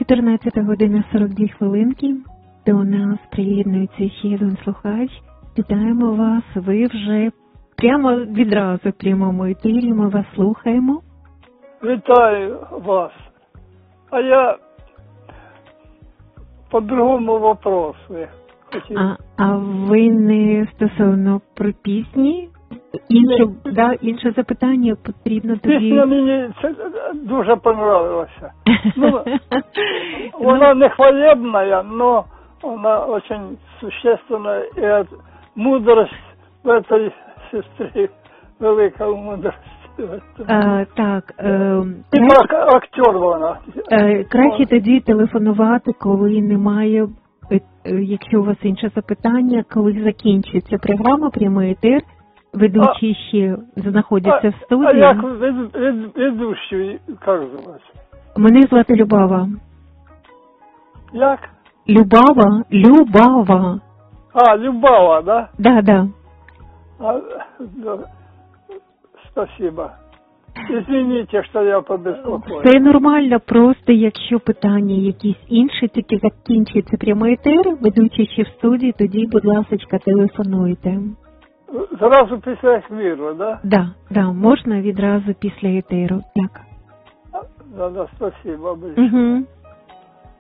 14 година 42 хвилинки. До нас приєднується ще один слухач. Вітаємо вас. Ви вже прямо відразу в прямому ефірі. Ми вас слухаємо. Вітаю вас. А я по другому вопросу хотів. А ви не стосовно про пісні? Інше запитання потрібно тобі. Пісня мені дуже понравилася. Ну, вона не хвалебна, але вона дуже существенна. І мудрость в этой сестрі, велика мудрость. Так. Актер вона. Краще тоді телефонувати, коли немає, якщо у вас інше запитання, коли закінчиться програма «Прямий етер», ведучі ще знаходяться в студії. А як ведучий, як звати? Мене звати Любава. Як? Любава. Любава, да? Да. Спасибо. Извините, що я побеспокоил. Це нормально, просто якщо питання якісь інші, тільки закінчиться прямий етер, ведучі ще в студії, тоді, будь ласка, телефонуйте. Зразу після ефіру, да? Да, можна відразу після етеру, так. Да, спасибо. Угу.